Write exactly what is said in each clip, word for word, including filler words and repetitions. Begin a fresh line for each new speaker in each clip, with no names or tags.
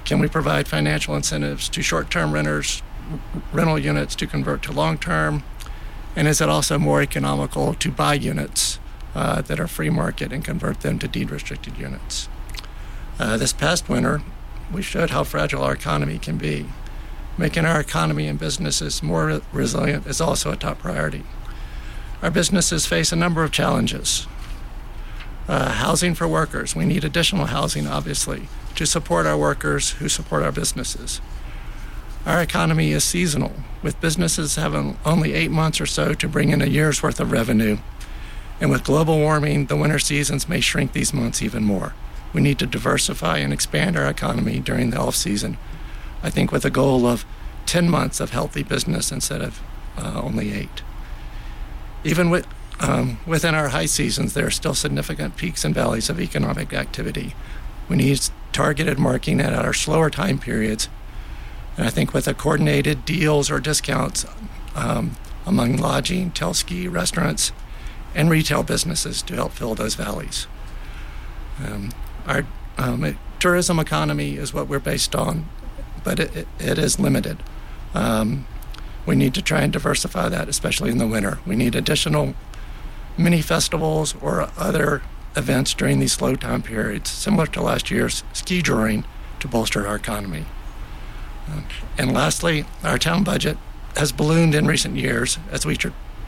Can we provide financial incentives to short-term renters, rental units to convert to long-term? And is it also more economical to buy units uh, that are free market and convert them to deed-restricted units? Uh, this past winter, we showed how fragile our economy can be. Making our economy and businesses more re- resilient is also a top priority. Our businesses face a number of challenges. Uh, housing for workers. We need additional housing, obviously, to support our workers who support our businesses. Our economy is seasonal, with businesses having only eight months or so to bring in a year's worth of revenue. And with global warming, the winter seasons may shrink these months even more. We need to diversify and expand our economy during the off-season, I think with a goal of ten months of healthy business instead of uh, only eight. Even with, um, within our high seasons, there are still significant peaks and valleys of economic activity. We need targeted marketing at our slower time periods. And I think with a coordinated deals or discounts um, among lodging, tel-ski, restaurants, and retail businesses to help fill those valleys. Um, our um, tourism economy is what we're based on, but it, it, it is limited. Um, we need to try and diversify that, especially in the winter. We need additional mini festivals or other events during these slow time periods, similar to last year's ski touring, to bolster our economy. Uh, and lastly, our town budget has ballooned in recent years as we tr-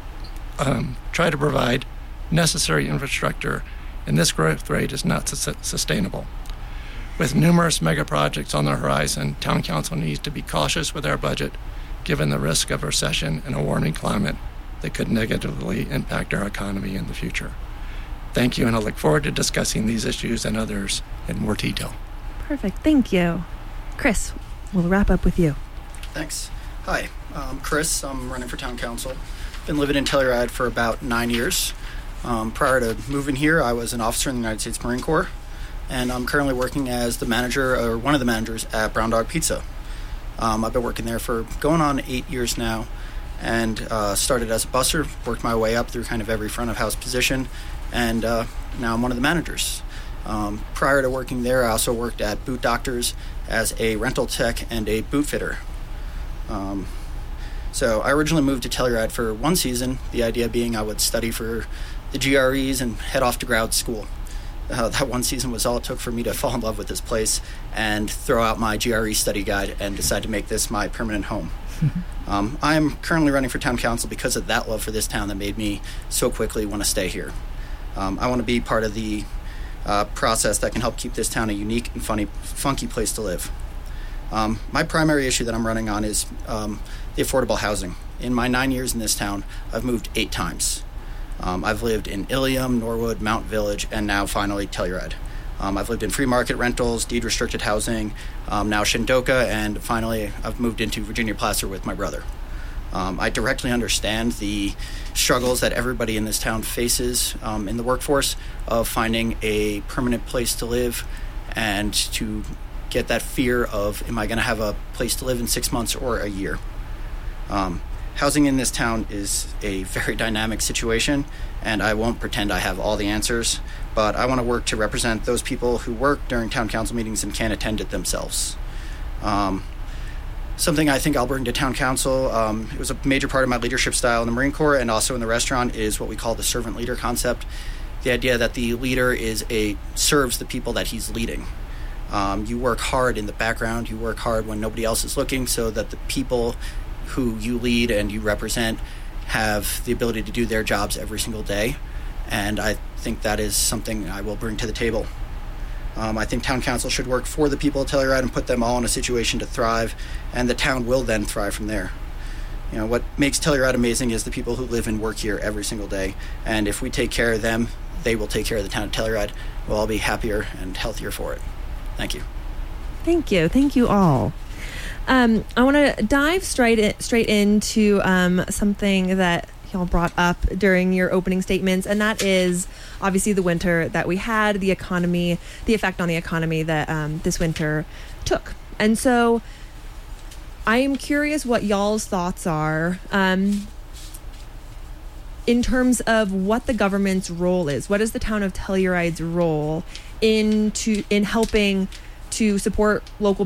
um, try to provide necessary infrastructure, and this growth rate is not su- sustainable. With numerous mega projects on the horizon, Town Council needs to be cautious with our budget, given the risk of recession and a warming climate that could negatively impact our economy in the future. Thank you, and I look forward to discussing these issues and others in more detail.
Perfect. Thank you. Chris, we'll wrap up with you.
Thanks. Hi, I'm Chris. I'm running for Town Council. Been living in Telluride for about nine years. Um, prior to moving here, I was an officer in the United States Marine Corps, and I'm currently working as the manager, or one of the managers, at Brown Dog Pizza. Um, I've been working there for going on eight years now, and uh, started as a busser, worked my way up through kind of every front of house position, and uh, now I'm one of the managers. Um, prior to working there, I also worked at Boot Doctors as a rental tech and a boot fitter. Um, so I originally moved to Telluride for one season, the idea being I would study for the G R Es and head off to grad school. Uh, that one season was all it took for me to fall in love with this place and throw out my G R E study guide and decide to make this my permanent home. um, I am currently running for town council because of that love for this town that made me so quickly want to stay here. Um, I want to be part of the uh, process that can help keep this town a unique and funny, funky place to live. Um, my primary issue that I'm running on is um, the affordable housing. In my nine years in this town, I've moved eight times. Um, I've lived in Ilium, Norwood, Mount Village, and now finally Telluride. Um, I've lived in free market rentals, deed-restricted housing, um, now Shindoka, and finally I've moved into Virginia Placer with my brother. Um, I directly understand the struggles that everybody in this town faces um, in the workforce of finding a permanent place to live and to get that fear of, am I going to have a place to live in six months or a year? Um, Housing in this town is a very dynamic situation, and I won't pretend I have all the answers, but I want to work to represent those people who work during town council meetings and can't attend it themselves. Um, something I think I'll bring to town council, um, it was a major part of my leadership style in the Marine Corps and also in the restaurant, is what we call the servant leader concept. The idea that the leader is a serves the people that he's leading. Um, you work hard in the background, you work hard when nobody else is looking, so that the people who you lead and you represent have the ability to do their jobs every single day. And I think that is something I will bring to the table. Um, I think town council should work for the people of Telluride and put them all in a situation to thrive, and the town will then thrive from there. You know, what makes Telluride amazing is the people who live and work here every single day. And if we take care of them, they will take care of the town of Telluride. We'll all be happier and healthier for it. Thank you.
Thank you. Thank you all. Um, I want to dive straight in, straight into um, something that y'all brought up during your opening statements, and that is obviously the winter that we had, the economy, the effect on the economy that um, this winter took. And so I am curious what y'all's thoughts are um, in terms of what the government's role is. What is the town of Telluride's role in, to, in helping to support local